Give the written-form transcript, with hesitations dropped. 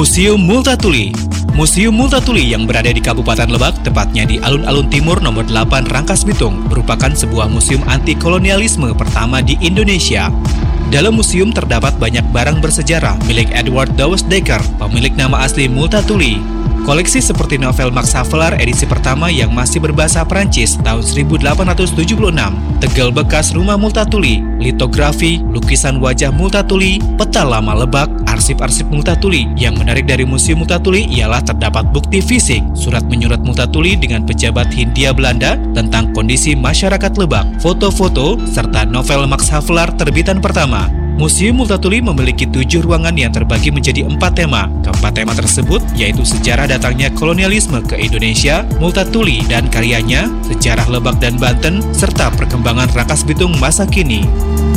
Museum Multatuli. Museum Multatuli yang berada di Kabupaten Lebak, tepatnya di Alun-Alun Timur nomor 8 Rangkas Bitung, merupakan sebuah museum anti-kolonialisme pertama di Indonesia. Dalam museum terdapat banyak barang bersejarah milik Edward Dawes Dekker, pemilik nama asli Multatuli. Koleksi seperti novel Max Havelaar edisi pertama yang masih berbahasa Prancis tahun 1876, tegel bekas rumah Multatuli, litografi, lukisan wajah Multatuli, peta lama Lebak, arsip-arsip Multatuli. Yang menarik dari Museum Multatuli ialah terdapat bukti fisik, surat menyurat Multatuli dengan pejabat Hindia Belanda tentang kondisi masyarakat Lebak, foto-foto, serta novel Max Havelaar terbitan pertama. Museum Multatuli memiliki 7 ruangan yang terbagi menjadi 4 tema. Keempat tema tersebut yaitu sejarah datangnya kolonialisme ke Indonesia, Multatuli dan karyanya, sejarah Lebak dan Banten, serta perkembangan Rangkas Bitung masa kini.